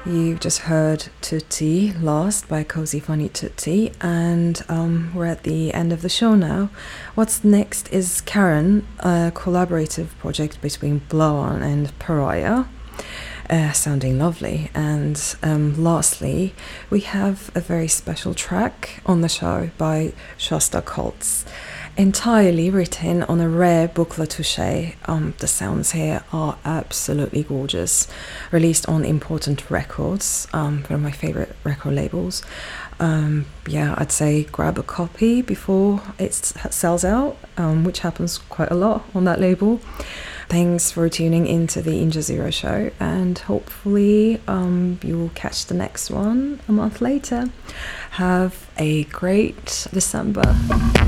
You just heard Tutti Lost by Cozy Funny Tutti, and we're at the end of the show now. What's next is Karen, a collaborative project between Blow-On and Pariah. Sounding lovely. And lastly, we have a very special track on the show by Shostakovich, entirely written on a rare boucle touche. The sounds here are absolutely gorgeous. Released on Important Records, one of my favorite record labels. I'd say grab a copy before it sells out, which happens quite a lot on that label. Thanks for tuning into the In Jazeera show, and hopefully you'll catch the next one a month later. Have a great December.